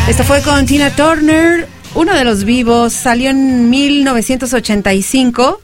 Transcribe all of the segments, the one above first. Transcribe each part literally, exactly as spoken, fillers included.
Esto fue con Tina Turner, uno de los vivos. Salió en mil novecientos ochenta y cinco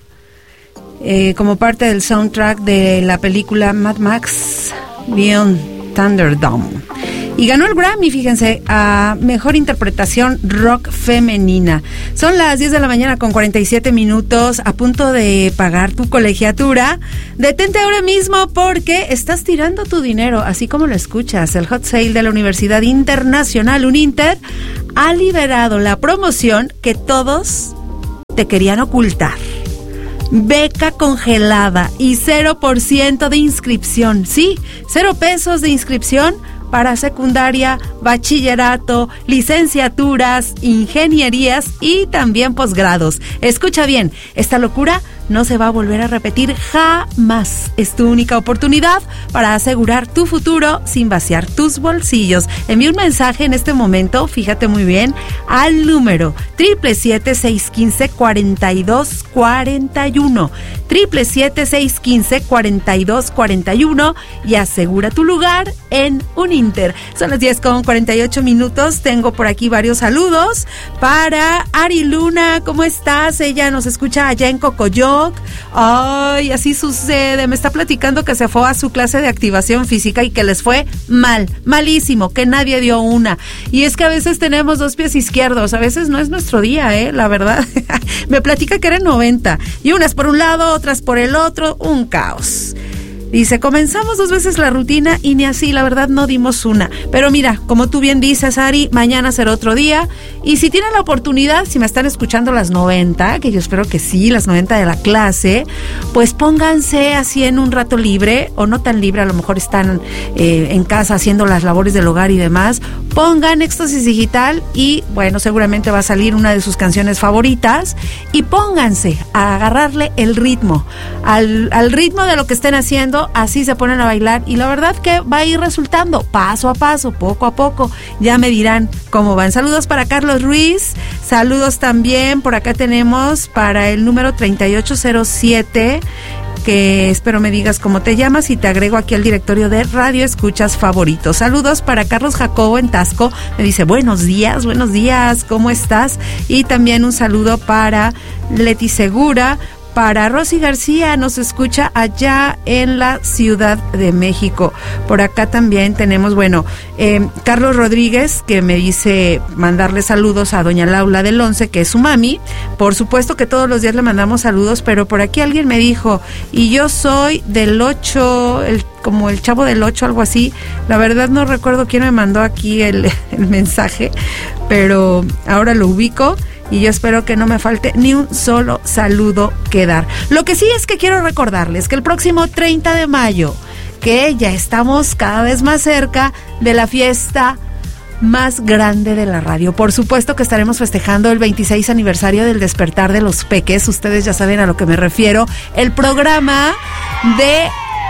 eh, como parte del soundtrack de la película Mad Max Beyond Thunderdome. Y ganó el Grammy, fíjense, a Mejor Interpretación Rock Femenina. Son las diez de la mañana con cuarenta y siete minutos, a punto de pagar tu colegiatura. Detente ahora mismo porque estás tirando tu dinero, así como lo escuchas. El hot sale de la Universidad Internacional Uninter ha liberado la promoción que todos te querían ocultar. Beca congelada y cero por ciento de inscripción. Sí, cero pesos de inscripción para secundaria, bachillerato, licenciaturas, ingenierías y también posgrados. Escucha bien, esta locura no se va a volver a repetir jamás. Es tu única oportunidad para asegurar tu futuro sin vaciar tus bolsillos. Envía un mensaje en este momento, fíjate muy bien, al número siete siete siete, seis uno cinco, cuatro dos cuatro uno. siete siete siete, seis uno cinco, cuatro dos cuatro uno y asegura tu lugar en Uninter. Son las diez con cuarenta y ocho minutos. Tengo por aquí varios saludos para Ari Luna. ¿Cómo estás? Ella nos escucha allá en Cocoyoc. Ay, así sucede. Me está platicando que se fue a su clase de activación física y que les fue mal, malísimo, que nadie dio una. Y es que a veces tenemos dos pies izquierdos, a veces no es nuestro día, eh, la verdad. Me platica que eran noventa y unas por un lado, otras por el otro, un caos. Dice, comenzamos dos veces la rutina y ni así, la verdad no dimos una. Pero mira, como tú bien dices, Ari, mañana será otro día. Y si tienen la oportunidad, si me están escuchando las noventa, que yo espero que sí, las noventa de la clase, pues pónganse así en un rato libre, o no tan libre, a lo mejor están eh, en casa haciendo las labores del hogar y demás. Pongan Éxtasis Digital y, bueno, seguramente va a salir una de sus canciones favoritas. Y pónganse a agarrarle el ritmo, al, al ritmo de lo que estén haciendo. Así se ponen a bailar y la verdad que va a ir resultando paso a paso, poco a poco. Ya me dirán cómo van. Saludos para Carlos Ruiz, saludos también, por acá tenemos para el número treinta y ocho cero siete, que espero me digas cómo te llamas y te agrego aquí al directorio de Radio Escuchas Favoritos. Saludos para Carlos Jacobo en Tasco, me dice buenos días, buenos días, ¿cómo estás? Y también un saludo para Leti Segura. Para Rosy García, nos escucha allá en la Ciudad de México. Por acá también tenemos, bueno, eh, Carlos Rodríguez, que me dice mandarle saludos a doña Laura del once, que es su mami. Por supuesto que todos los días le mandamos saludos, pero por aquí alguien me dijo, y yo soy del ocho, el, como el chavo del ocho, algo así. La verdad no recuerdo quién me mandó aquí el, el mensaje, pero ahora lo ubico. Y yo espero que no me falte ni un solo saludo que dar. Lo que sí es que quiero recordarles que el próximo treinta de mayo, que ya estamos cada vez más cerca de la fiesta más grande de la radio. Por supuesto que estaremos festejando el veintiséis aniversario del Despertar de los Peques. Ustedes ya saben a lo que me refiero. El programa de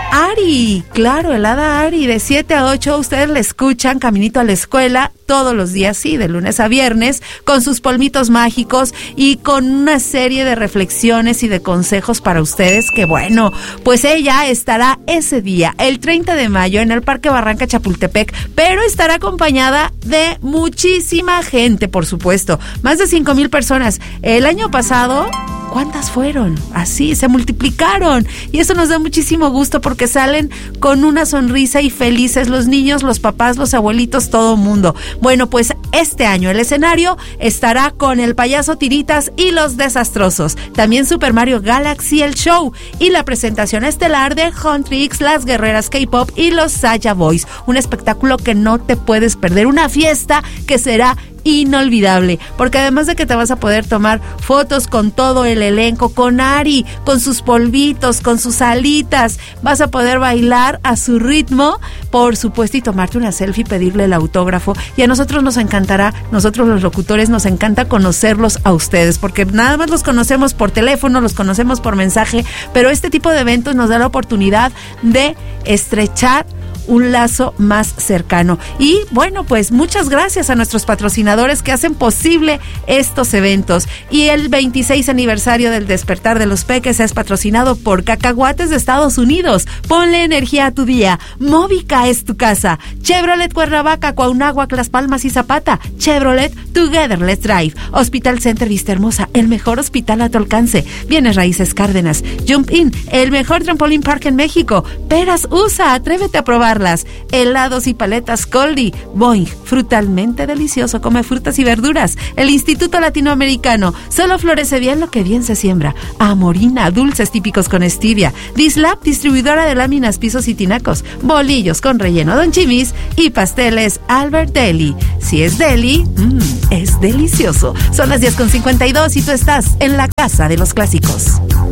Ari, claro, el Hada Ari, de siete a ocho, ustedes la escuchan caminito a la escuela todos los días, sí, de lunes a viernes, con sus polvitos mágicos y con una serie de reflexiones y de consejos para ustedes, que bueno, pues ella estará ese día, el treinta de mayo, en el Parque Barranca Chapultepec, pero estará acompañada de muchísima gente, por supuesto, más de cinco mil personas. El año pasado, ¿cuántas fueron? Así, se multiplicaron. Y eso nos da muchísimo gusto porque salen con una sonrisa y felices los niños, los papás, los abuelitos, todo mundo. Bueno, pues este año el escenario estará con el payaso Tiritas y los Desastrosos. También Super Mario Galaxy, el show. Y la presentación estelar de Huntrix, las guerreras K-pop y los Saya Boys. Un espectáculo que no te puedes perder. Una fiesta que será inolvidable, porque además de que te vas a poder tomar fotos con todo el elenco, con Ari, con sus polvitos, con sus alitas, vas a poder bailar a su ritmo, por supuesto, y tomarte una selfie, pedirle el autógrafo, y a nosotros nos encantará, nosotros los locutores nos encanta conocerlos a ustedes, porque nada más los conocemos por teléfono, los conocemos por mensaje, pero este tipo de eventos nos da la oportunidad de estrechar un lazo más cercano. Y bueno, pues muchas gracias a nuestros patrocinadores que hacen posible estos eventos. Y el veintiséis aniversario del Despertar de los Peques es patrocinado por Cacahuates de Estados Unidos. Ponle energía a tu día. Móvica es tu casa. Chevrolet Cuernavaca, Cuauhnáhuac, Las Palmas y Zapata. Chevrolet Together Let's Drive. Hospital Center Vista Hermosa, el mejor hospital a tu alcance. Bienes Raíces Cárdenas. Jump In, el mejor trampolín park en México. Peras U S A, atrévete a probarlas. Helados y paletas Coldy. Boing, frutalmente delicioso, come frutas y verduras. El Instituto Latinoamericano, solo florece bien lo que bien se siembra. Amorina, dulces típicos con stevia. Dislab, distribuidora de láminas, pisos y tinacos. Bolillos con relleno Don Chimis y pasteles Albert Deli. Si es deli, mmm, es delicioso. Son las diez con cincuenta y dos y tú estás en la casa de los clásicos.